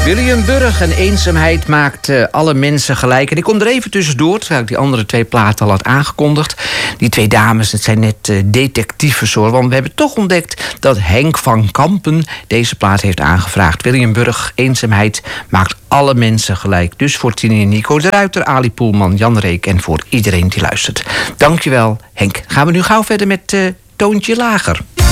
William Burg en eenzaamheid maakt alle mensen gelijk. En ik kom er even tussendoor, terwijl ik die andere 2 platen al had aangekondigd. Die 2 dames, het zijn net detectives hoor. Want we hebben toch ontdekt dat Henk van Kampen deze plaat heeft aangevraagd. William Burg, eenzaamheid maakt alle mensen gelijk. Dus voor Tini en Nico de Ruiter, Ali Poelman, Jan Reek en voor iedereen die luistert. Dankjewel Henk. Gaan we nu gauw verder met Toontje Lager.